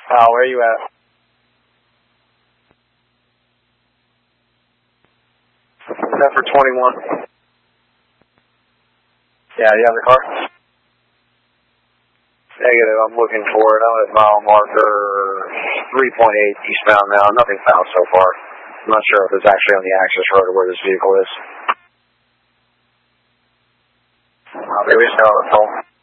Where are you at? Is that for 21? Yeah, you have the car? Negative, I'm looking for it. I'm at mile marker 3.8 eastbound now. Nothing found so far. I'm not sure if it's actually on the access road or where this vehicle is. There is no phone.